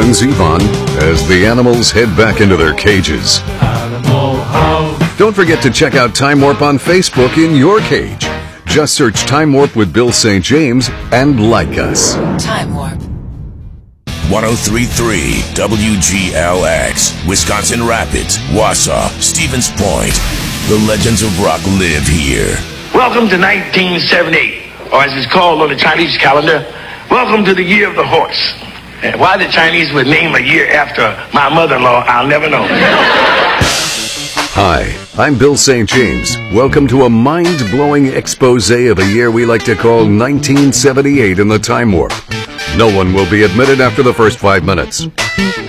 sends Yvonne as the animals head back into their cages. Don't forget to check out Time Warp on Facebook in your cage. Just search Time Warp with Bill St. James and like us. Time Warp. 103.3 WGLX, Wisconsin Rapids, Wausau, Stevens Point. The legends of rock live here. Welcome to 1978, or as it's called on the Chinese calendar, welcome to the year of the horse. And why the Chinese would name a year after my mother-in-law, I'll never know. Hi, I'm Bill St. James. Welcome to a mind-blowing expose of a year we like to call 1978 in the Time Warp. No one will be admitted after the first 5 minutes.